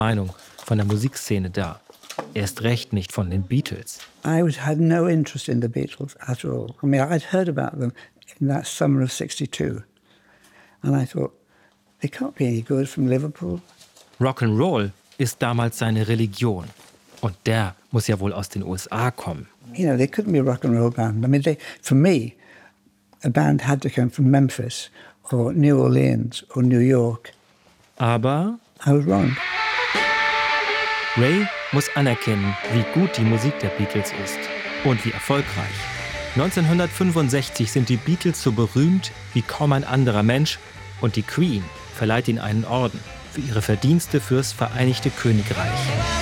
Meinung von der Musikszene dar. Erst recht nicht von den Beatles. Had no interest in the Beatles at all. I mean, I'd heard about them in that summer of '62. And I thought, they can't be any good from Liverpool. Rock'n'Roll ist damals seine Religion. Und der muss ja wohl aus den USA kommen. You know, they couldn't be a rock and roll band. I mean, for me, a band had to come from Memphis or New Orleans or New York. Aber I was wrong. Ray muss anerkennen, wie gut die Musik der Beatles ist und wie erfolgreich. 1965 sind die Beatles so berühmt wie kaum ein anderer Mensch und die Queen verleiht ihnen einen Orden für ihre Verdienste fürs Vereinigte Königreich.